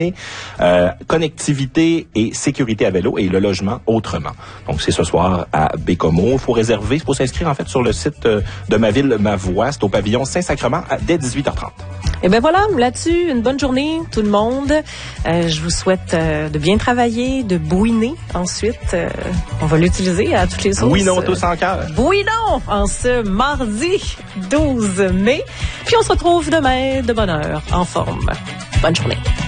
connectivité et sécurité à vélo et le logement autrement. Donc, c'est ce soir à Bécomo. Il faut réserver, il faut s'inscrire en fait sur le site de Ma Ville, Ma Voix. C'est au pavillon Saint-Sacrement dès 18h30. Et ben voilà, là-dessus, une bonne journée, tout le monde. Je vous souhaite de bien travailler, de bouiner ensuite. On va l'utiliser à toutes les sauces. Oui, non, tous en cœur. Oui, non, en ce mardi 12 mai. Puis on se retrouve demain de bonne heure, en forme. Bonne journée.